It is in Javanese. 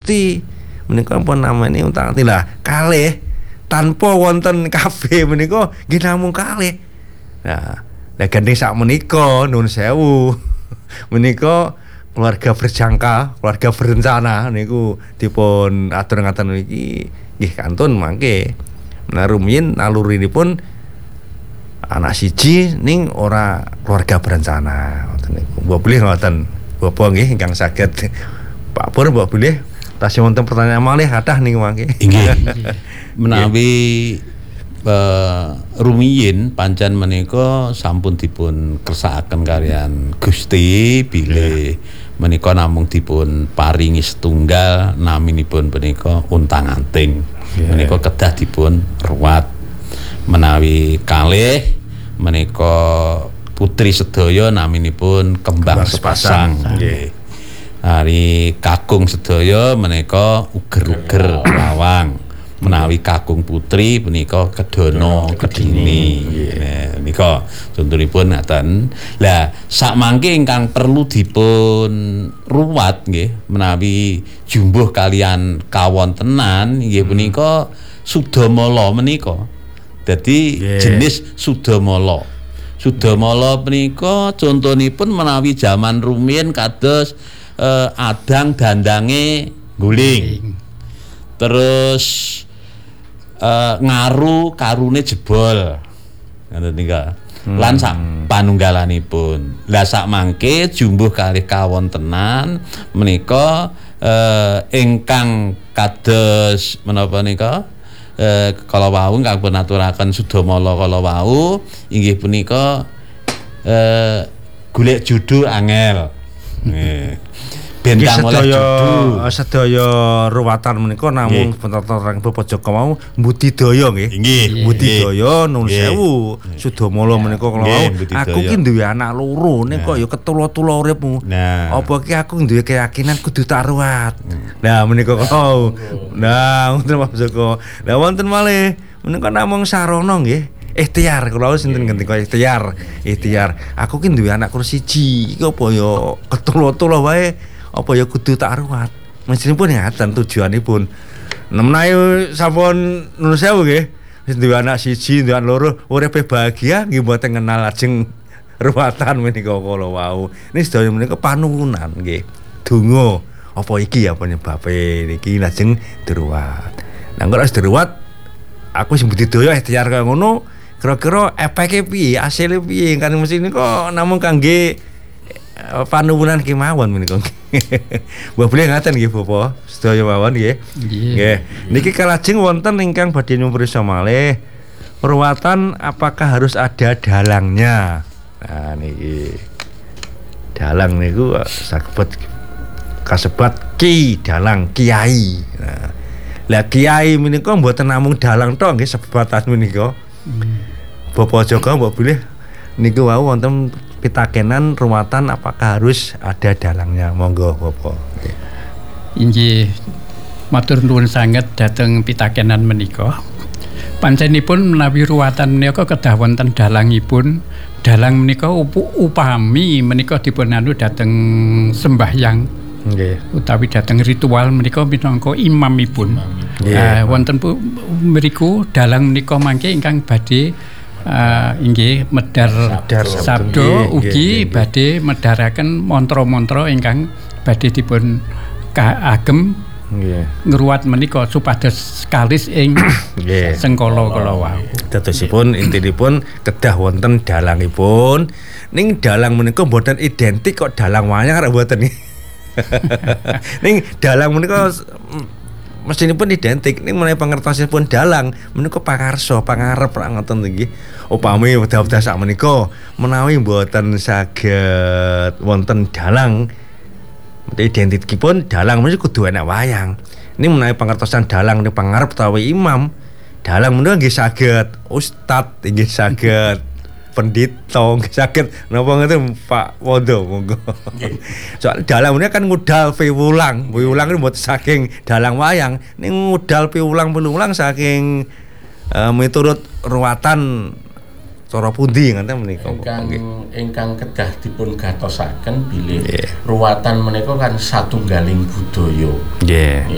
Gusti menika pun namanya untang-anting lah kalih tanpa wonten kabeh menika nggih namung kalih. Nah, lah gandeng sak menika nuwun sewu. Menika keluarga berjangka, keluarga berencana niku dipun atur ngaten niki nggih kantun mangke. Nah rumiyin nalurinipun anak siji ning ora keluarga berencana ngoten niku. Mbok bilih ngoten. Bapak nggih ingkang saged Pak Pur mbok bilih tasih wonten pertanyaan malih kathah niku mangke. Inggih. Menawi rumiyin pancen menika sampun dipun kersakaken kalian Gusti bilih menika namung dipun paringi setunggal naminipun menika untang-anting. Menika kedah dipun ruwat. Menawi kalih menika putri sedaya naminipun kembang sepasang. Nggih. Hari kakung sedaya menika uger-uger lawang. Menawi kakung putri menika kedono kedini. Nggih. Menika contonipun ngaten. Lah sak mangke ingkang perlu dipun ruwat nggih menawi jumbuh kalian kawontenan nggih punika Sudamala menika. Dadi jenis Sudamala. Sudamala menika contonipun menawi zaman rumiyin kados adang dandange guling. Terus ngaru karune jebol. Ngoten nika. Lan sak panunggalanipun. Lah sak mangke jumbuh kalih kawontenan menika ingkang kados menapa nika kala wau kang pun aturaken Sudamala kala wau inggih punika golek judul angel. Bentang oleh judul sedaya ruwatan menika namung penterang Bapak Joko mau budidaya nggih. Inggih. Budidaya nuwun sewu. Sudamala menika kala wau aku ki duwe anak loro nek kok ya ketula-tula uripmu. Apa ki aku duwe keyakinan kudu tak ruwat. Nah menika kala. Nah wonten Bapak Joko. Lah wonten malih menika namung sarana nggih. Ikhtiar kula sinten ngendika ikhtiar. Aku ki duwe anak karo siji. Iki apa ya ketula-tula wae apa ya kudu tak ruwat. Mestipun ngaten tujuanipun. Menawi sampun nuwun sewu nggih. Wis duwe anak siji, duwe anak loro, uripe bahagia nggih mboten kenal lajeng ruwatan menika kala wau. Niki sedaya menika panuwunan nggih. Donga apa iki apa nyebabe niki lajeng diruwat. Lah kok wis diruwat aku sing budidaya ikhtiar kaya ngono, kira-kira efeke piye, asile piye kan mesti nika namung kangge panuwunan kemawon menika. Mbah boleh ngaten nggih Bapak, sedaya mawon nggih. Nggih. Niki kalajeng wonten ingkang badhe nyuwun malih. Ruwatan apakah harus ada dalangnya? Nah niki. Dalang niku kasebat ki dalang kiai. Nah, lah kiai menika mboten namung dalang tok nggih sebatan menika. Bapak Joko mbok boleh niku wau wonten pitakenan ruwatan apakah harus ada dalangnya, monggo Bapak. Inggih matur nuwun sanget dhateng pitakenan menika. Pancenipun menawi ruwatan menika kedah wonten dalangipun. Dalang menika upami menika dipun anu dhateng sembahyang. Nggih. Utawi dhateng ritual menika minangka imamipun. Wonten mriku dalang menika mangke ingkang badhe inggih medhar sabda ugi badhe medharaken mantra-mantra ingkang badhe dipun agem ngruwat menika supados kalis ing sengkala kala wau. Dadosipun intinipun kedah wonten dalangipun. Ning dalang menika mboten identik kok dalang wayang arek mboten. Ning dalang menika mestinipun identik ning menawi pangertosipun dalang menika pangarsa pangarep ra ngoten nggih. Upami wedha-wedha sak menika menawi mboten saged wonten dalang identikipun dalang menika kudu enak wayang. Ini menawi pangertosan dalang ning pangarep utawi imam, dalang menika nggih saged ustad, nggih saged pendeta, nggih saged napa ngoten Pak Wondo monggo. Soal dalang menika kan ngudal piwulang. Piwulang niku mboten saking dalang wayang, ning ngudal piwulang-piwulang saking miturut ruwatan cara pundi ngoten menika. Ingkang kedah dipun gatosaken bilih ruwatan menika kan satunggaling budaya.